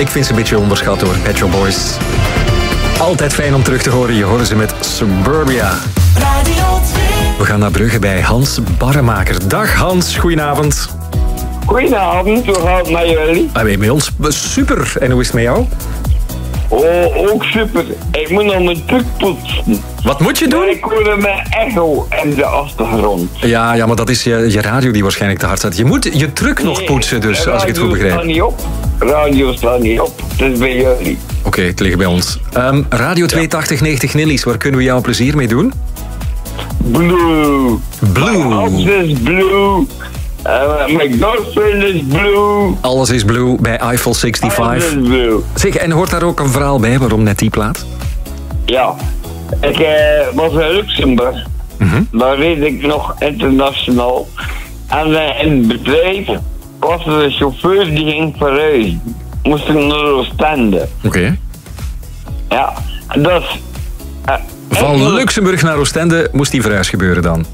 Ik vind ze een beetje onderschat door Pet Shop Boys. Altijd fijn om terug te horen. Je hoort ze met Suburbia. Radio 2. We gaan naar Brugge bij Hans Barremaker. Dag Hans, goedenavond. Goedenavond, hoe gaat het met jullie? Met ons super. En hoe is het met jou? Oh, ook super. Ik moet nog mijn truck poetsen. Wat moet je doen? Maar ik hoor mijn echo in de achtergrond. Ja, maar dat is je radio die waarschijnlijk te hard staat. Je moet je truck nog poetsen dus, als ik het goed begrijp. Radio staat niet op. Het is bij jullie. Oké, het ligt bij ons. Radio 8290 Nillies, waar kunnen we jou plezier mee doen? Blue. Alles is blue. Mijn girlfriend is blue. Alles is blue bij Eiffel 65. Alles is blue. Zeg, en hoort daar ook een verhaal bij waarom net die plaat? Ja. Ik was in Luxemburg. Daar reed ik nog internationaal. En in het bedrijf was er een chauffeur die ging verhuizen. Moest ik naar Oostende. Oké. Ja, dat is... Van Luxemburg naar Oostende moest die verhuis gebeuren dan?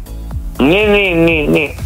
Nee.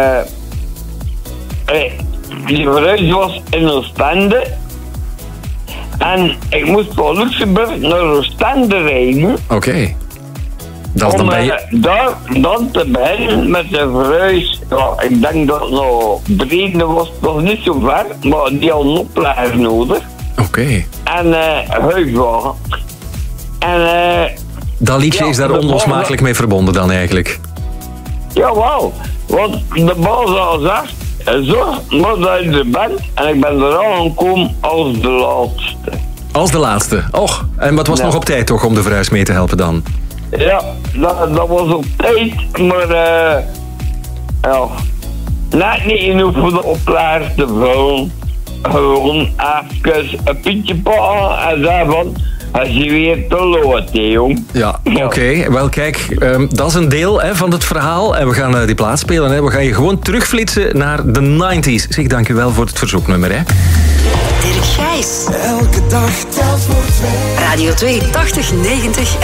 Die verhuis was in Oostende. En ik moest van Luxemburg naar Oostende rijden. Oké. Dat is dan bij je... Dan te beginnen met de verhuis. Ja, ik denk dat het nog Brede was, nog niet zo ver. Maar die had een oplager nodig. Oké. En huiswagen. En... dat liedje is daar onlosmakelijk mee verbonden dan eigenlijk? Jawel, want de baas had gezegd, zorg maar dat je er bent en ik ben er aangekomen als de laatste. Als de laatste? Och, en wat was nog op tijd toch om de verhuis mee te helpen dan? Ja, dat was op tijd, maar ja, net niet genoeg voor de oplager te vullen. Gewoon even een pietje pakken en zeggen van... Als je weer te lood, jong. Ja, oké. Wel kijk, dat is een deel van het verhaal. En we gaan die plaat spelen. Hè. We gaan je gewoon terugflitsen naar de 90s. Zeg, dank u wel voor het verzoeknummer. Hè. Dirk Gijs. Elke dag telt voor twee. Radio 2 8090